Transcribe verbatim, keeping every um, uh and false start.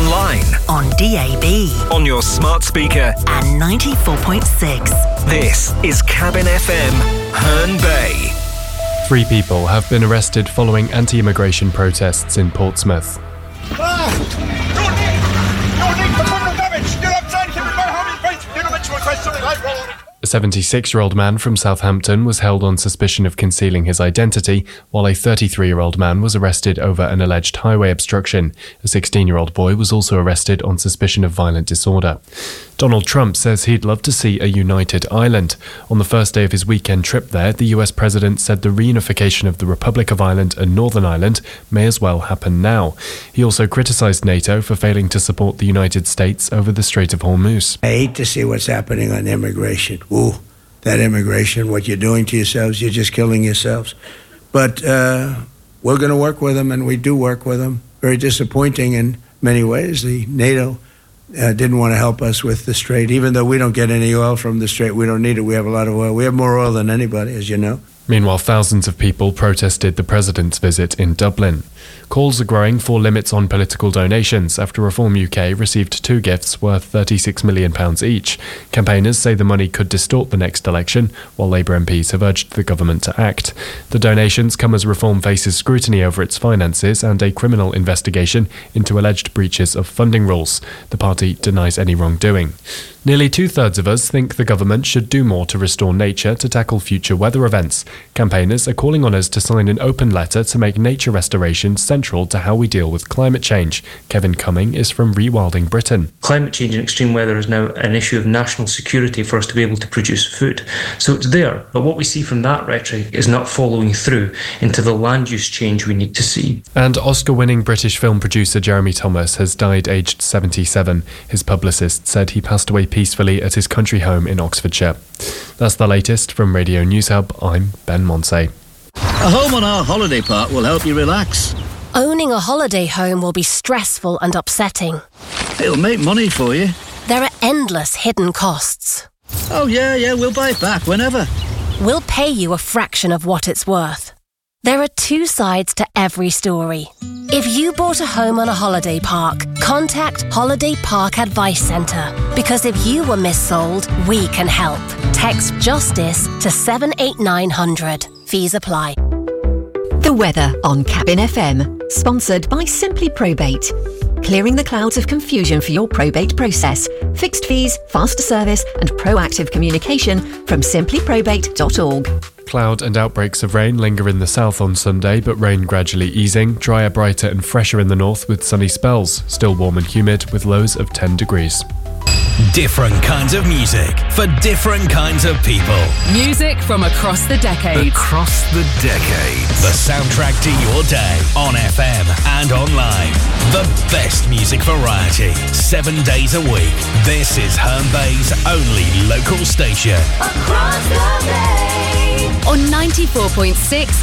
online, on D A B, on your smart speaker, and ninety-four point six. This is Cabin F M, Herne Bay. Three people have been arrested following anti-immigration protests in Portsmouth. Ah! Your name, your name, criminal damage! You're outside, keep it by home, right? You don't mention my question, I roll. A seventy-six-year-old man from Southampton was held on suspicion of concealing his identity, while a thirty-three-year-old man was arrested over an alleged highway obstruction. A sixteen-year-old boy was also arrested on suspicion of violent disorder. Donald Trump says he'd love to see a united Ireland. On the first day of his weekend trip there, the U S president said the reunification of the Republic of Ireland and Northern Ireland may as well happen now. He also criticised NATO for failing to support the United States over the Strait of Hormuz. I hate to see what's happening on immigration. Ooh, that immigration, what you're doing to yourselves, you're just killing yourselves. But uh, we're going to work with them, and we do work with them. Very disappointing in many ways. The NATO uh, didn't want to help us with the Strait, even though we don't get any oil from the Strait. We don't need it. We have a lot of oil. We have more oil than anybody, as you know. Meanwhile, thousands of people protested the president's visit in Dublin. Calls are growing for limits on political donations after Reform U K received two gifts worth thirty-six million pounds each. Campaigners say the money could distort the next election, while Labour M Ps have urged the government to act. The donations come as Reform faces scrutiny over its finances and a criminal investigation into alleged breaches of funding rules. The party denies any wrongdoing. Nearly two-thirds of us think the government should do more to restore nature to tackle future weather events. Campaigners are calling on us to sign an open letter to make nature restoration central to how we deal with climate change. Kevin Cumming is from Rewilding Britain. Climate change and extreme weather is now an issue of national security for us to be able to produce food. So it's there, but what we see from that rhetoric is not following through into the land use change we need to see. And Oscar-winning British film producer Jeremy Thomas has died aged seventy-seven. His publicist said he passed away peacefully at his country home in Oxfordshire. That's the latest from Radio News Hub. I'm Ben Monsey. A home on our holiday park will help you relax. Owning a holiday home will be stressful and upsetting. It'll make money for you. There are endless hidden costs. Oh yeah, yeah, we'll buy it back whenever. We'll pay you a fraction of what it's worth. There are two sides to every story. If you bought a home on a holiday park, contact Holiday Park Advice Centre. Because if you were missold, we can help. Text JUSTICE to seven eight nine hundred. Fees apply. The weather on Cabin F M, sponsored by Simply Probate. Clearing the clouds of confusion for your probate process. Fixed fees, faster service and proactive communication from simply probate dot org. Cloud and outbreaks of rain linger in the south on Sunday, but rain gradually easing. Drier, brighter and fresher in the north with sunny spells. Still warm and humid with lows of ten degrees. Different kinds of music for different kinds of people. Music from across the decades. Across the decades. The soundtrack to your day on F M and online. The best music variety, seven days a week. This is Herne Bay's only local station. Across the bay. On ninety-four point six